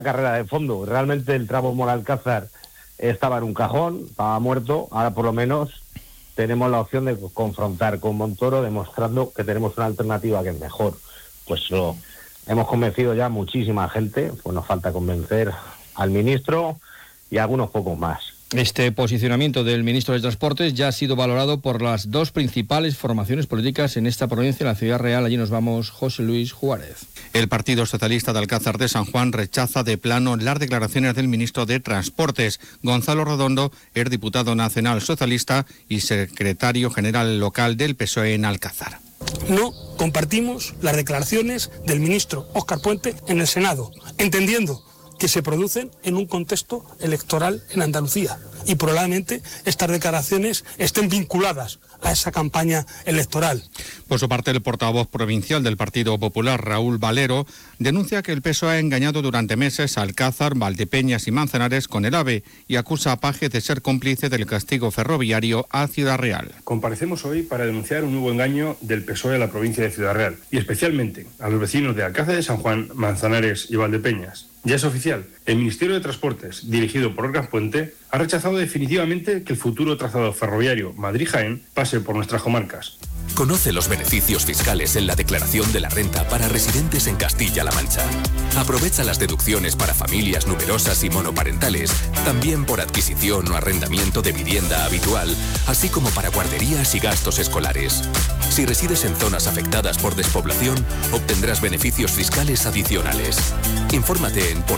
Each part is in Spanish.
carrera de fondo. Realmente el tramo Mora-Alcázar estaba en un cajón, estaba muerto. Ahora por lo menos tenemos la opción de confrontar con Montoro, demostrando que tenemos una alternativa que es mejor. Pues lo hemos convencido ya muchísima gente, pues nos falta convencer al ministro y a algunos pocos más. Este posicionamiento del ministro de Transportes ya ha sido valorado por las dos principales formaciones políticas en esta provincia, en la Ciudad Real. Allí nos vamos, José Luis Juárez. El Partido Socialista de Alcázar de San Juan rechaza de plano las declaraciones del ministro de Transportes. Gonzalo Redondo es diputado nacional socialista y secretario general local del PSOE en Alcázar. No compartimos las declaraciones del ministro Óscar Puente en el Senado, entendiendo que se producen en un contexto electoral en Andalucía y probablemente estas declaraciones estén vinculadas a esa campaña electoral. Por su parte, el portavoz provincial del Partido Popular, Raúl Valero, denuncia que el PSOE ha engañado durante meses a Alcázar, Valdepeñas y Manzanares con el AVE y acusa a Paje de ser cómplice del castigo ferroviario a Ciudad Real. Comparecemos hoy para denunciar un nuevo engaño del PSOE a la provincia de Ciudad Real y especialmente a los vecinos de Alcázar de San Juan, Manzanares y Valdepeñas. Ya es oficial, el Ministerio de Transportes, dirigido por Óscar Puente, ha rechazado definitivamente que el futuro trazado ferroviario Madrid-Jaén pase por nuestras comarcas. Conoce los beneficios fiscales en la declaración de la renta para residentes en Castilla-La Mancha. Aprovecha las deducciones para familias numerosas y monoparentales, también por adquisición o arrendamiento de vivienda habitual, así como para guarderías y gastos escolares. Si resides en zonas afectadas por despoblación, obtendrás beneficios fiscales adicionales. Infórmate en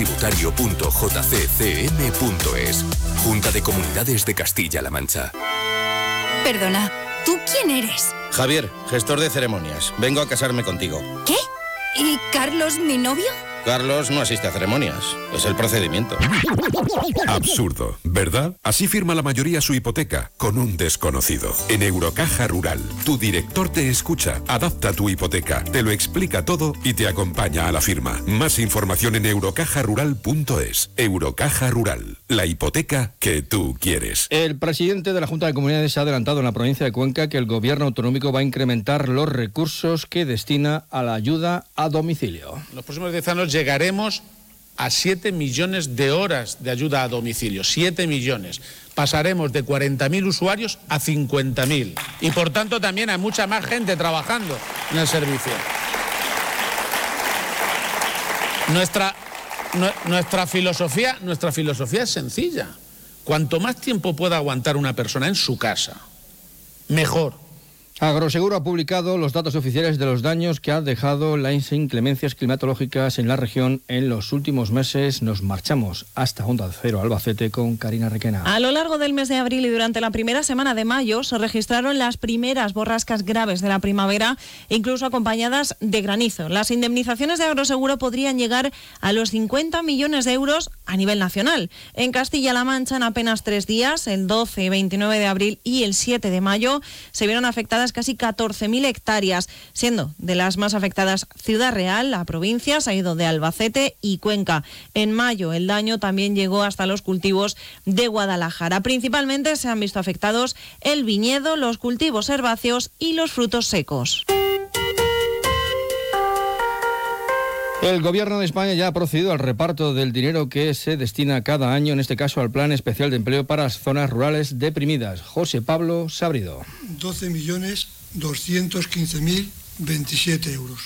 portaltributario.jccm.es. Junta de Comunidades de Castilla-La Mancha. Perdona, ¿tú quién eres? Javier, gestor de ceremonias. Vengo a casarme contigo. ¿Qué? ¿Y Carlos, mi novio? Carlos no asiste a ceremonias. Es el procedimiento. Absurdo, ¿verdad? Así firma la mayoría su hipoteca, con un desconocido. En Eurocaja Rural, tu director te escucha, adapta tu hipoteca, te lo explica todo y te acompaña a la firma. Más información en eurocajarural.es. Eurocaja Rural, la hipoteca que tú quieres. El presidente de la Junta de Comunidades ha adelantado en la provincia de Cuenca que el gobierno autonómico va a incrementar los recursos que destina a la ayuda a domicilio. En los próximos 10 años llegaremos a 7 millones de horas de ayuda a domicilio, 7 millones. Pasaremos de 40.000 usuarios a 50.000. Y por tanto también hay mucha más gente trabajando en el servicio. Nuestra filosofía es sencilla. Cuanto más tiempo pueda aguantar una persona en su casa, mejor. Agroseguro ha publicado los datos oficiales de los daños que ha dejado las inclemencias climatológicas en la región en los últimos meses. Nos marchamos hasta Onda Cero Albacete con Karina Requena. A lo largo del mes de abril y durante la primera semana de mayo se registraron las primeras borrascas graves de la primavera, incluso acompañadas de granizo. Las indemnizaciones de Agroseguro podrían llegar a los 50 millones de euros a nivel nacional. En Castilla-La Mancha, en apenas 3 días, el 12, 29 de abril y el 7 de mayo, se vieron afectadas casi 14.000 hectáreas, siendo de las más afectadas Ciudad Real, la provincia, se ha ido de Albacete y Cuenca. En mayo el daño también llegó hasta los cultivos de Guadalajara. Principalmente se han visto afectados el viñedo, los cultivos herbáceos y los frutos secos. El Gobierno de España ya ha procedido al reparto del dinero que se destina cada año, en este caso al Plan Especial de Empleo para las Zonas Rurales Deprimidas. José Pablo Sabrido. 12.215.027 euros.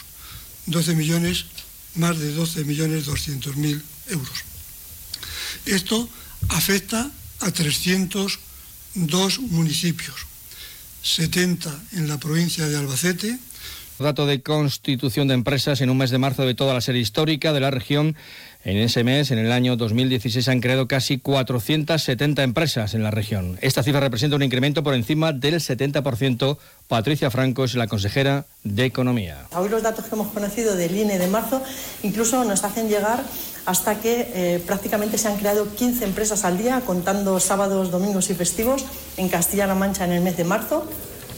Más de 12.200.000 euros. Esto afecta a 302 municipios, 70 en la provincia de Albacete. Dato de constitución de empresas en un mes de marzo de toda la serie histórica de la región. En ese mes, en el año 2016, han creado casi 470 empresas en la región. Esta cifra representa un incremento por encima del 70%. Patricia Franco es la consejera de Economía. Hoy los datos que hemos conocido del INE de marzo incluso nos hacen llegar hasta que prácticamente se han creado 15 empresas al día, contando sábados, domingos y festivos en Castilla-La Mancha en el mes de marzo.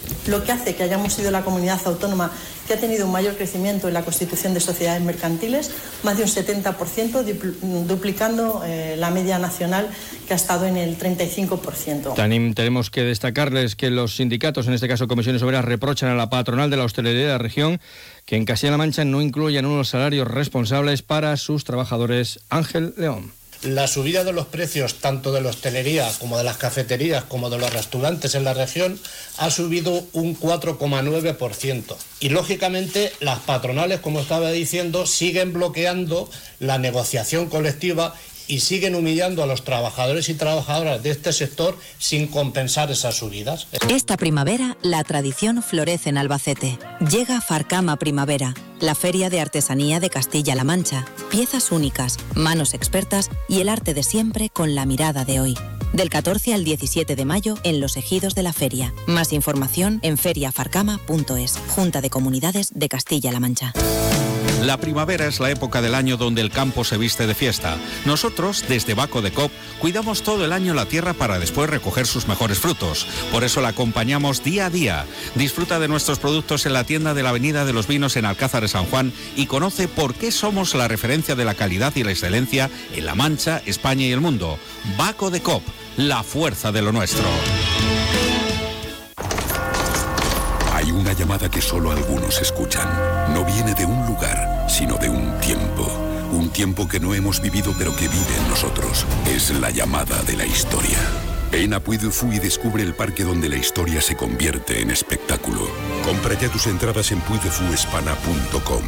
lo que hace que hayamos sido la comunidad autónoma que ha tenido un mayor crecimiento en la constitución de sociedades mercantiles, más de un 70%, duplicando la media nacional que ha estado en el 35%. También tenemos que destacarles que los sindicatos, en este caso Comisiones Obreras, reprochan a la patronal de la hostelería de la región que en Castilla-La Mancha no incluyan unos salarios responsables para sus trabajadores. Ángel León. La subida de los precios tanto de la hostelería como de las cafeterías como de los restaurantes en la región ha subido un 4,9%. Y lógicamente las patronales, como estaba diciendo, siguen bloqueando la negociación colectiva y siguen humillando a los trabajadores y trabajadoras de este sector sin compensar esas subidas. Esta primavera, la tradición florece en Albacete. Llega Farcama Primavera, la feria de artesanía de Castilla-La Mancha. Piezas únicas, manos expertas y el arte de siempre con la mirada de hoy. Del 14 al 17 de mayo en los ejidos de la feria. Más información en feriafarcama.es. Junta de Comunidades de Castilla-La Mancha. La primavera es la época del año donde el campo se viste de fiesta. Nosotros, desde Baco de Cop, cuidamos todo el año la tierra para después recoger sus mejores frutos. Por eso la acompañamos día a día. Disfruta de nuestros productos en la tienda de la Avenida de los Vinos en Alcázar de San Juan y conoce por qué somos la referencia de la calidad y la excelencia en La Mancha, España y el mundo. Baco de Cop, la fuerza de lo nuestro. Hay una llamada que solo algunos escuchan. No viene de un lugar, sino de un tiempo. Un tiempo que no hemos vivido pero que vive en nosotros. Es la llamada de la historia. Ven a Puy du Fou y descubre el parque donde la historia se convierte en espectáculo. Compra ya tus entradas en puydefuespana.com.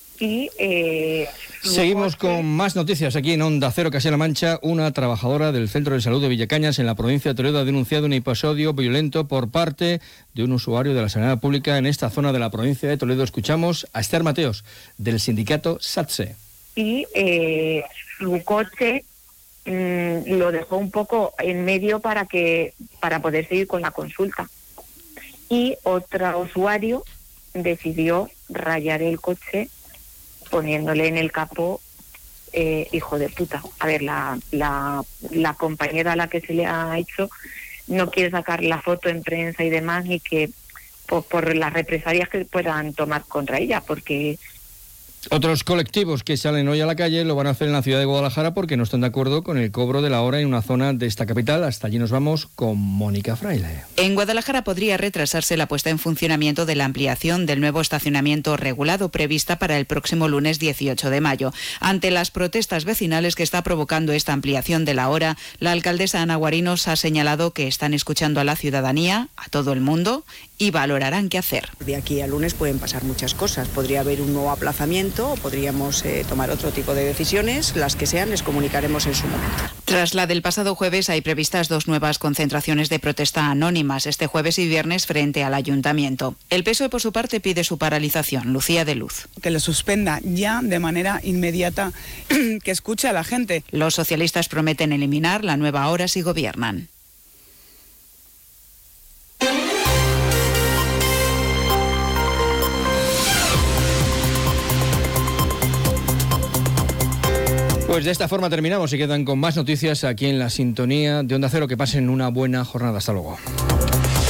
Seguimos con más noticias aquí en Onda Cero Castilla-La Mancha. Una trabajadora del Centro de Salud de Villacañas en la provincia de Toledo ha denunciado un episodio violento por parte de un usuario de la sanidad pública en esta zona de la provincia de Toledo. Escuchamos a Esther Mateos del sindicato SATSE. Y su coche lo dejó un poco en medio para poder seguir con la consulta. Y otro usuario decidió rayar el coche poniéndole en el capó hijo de puta. A ver, la compañera a la que se le ha hecho no quiere sacar la foto en prensa y demás, ni que por las represalias que puedan tomar contra ella, porque... Otros colectivos que salen hoy a la calle lo van a hacer en la ciudad de Guadalajara porque no están de acuerdo con el cobro de la hora en una zona de esta capital. Hasta allí nos vamos con Mónica Fraile. En Guadalajara podría retrasarse la puesta en funcionamiento de la ampliación del nuevo estacionamiento regulado prevista para el próximo lunes 18 de mayo. Ante las protestas vecinales que está provocando esta ampliación de la hora, la alcaldesa Ana Guarinos ha señalado que están escuchando a la ciudadanía, a todo el mundo, y valorarán qué hacer. De aquí al lunes pueden pasar muchas cosas. Podría haber un nuevo aplazamiento o podríamos tomar otro tipo de decisiones. Las que sean les comunicaremos en su momento. Tras la del pasado jueves hay previstas 2 nuevas concentraciones de protesta anónimas este jueves y viernes frente al ayuntamiento. El PSOE por su parte pide su paralización. Lucía de Luz. Que lo suspenda ya de manera inmediata, que escuche a la gente. Los socialistas prometen eliminar la nueva hora si gobiernan. Pues de esta forma terminamos y quedan con más noticias aquí en la sintonía de Onda Cero. Que pasen una buena jornada. Hasta luego.